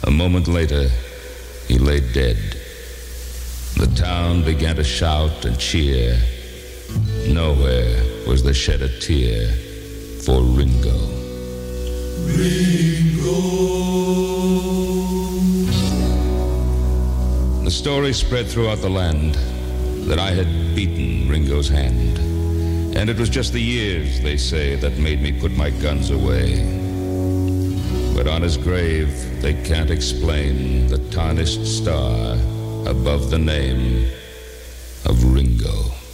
A moment later, he lay dead. The town began to shout and cheer. Nowhere was there shed a tear for Ringo. Ringo. The story spread throughout the land that I had beaten Ringo's hand. And it was just the years, they say, that made me put my guns away. But on his grave, they can't explain the tarnished star above the name of Ringo.